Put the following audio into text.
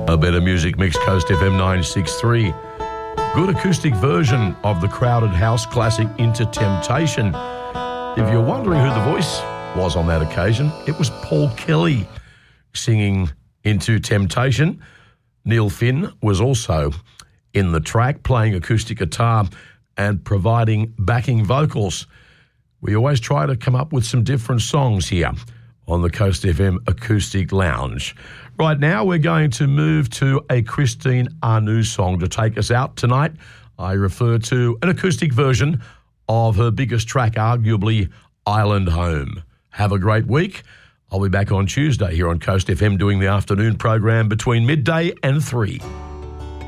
A Better Music Mix, Coast FM 963. Good acoustic version of the Crowded House classic Into Temptation. If you're wondering who the voice was on that occasion, it was Paul Kelly singing Into Temptation. Neil Finn was also in the track, playing acoustic guitar and providing backing vocals. We always try to come up with some different songs here on the Coast FM Acoustic Lounge. Right now, we're going to move to a Christine Anu song to take us out tonight. I refer to an acoustic version of her biggest track, arguably Island Home. Have a great week. I'll be back on Tuesday here on Coast FM doing the afternoon program between midday and 3.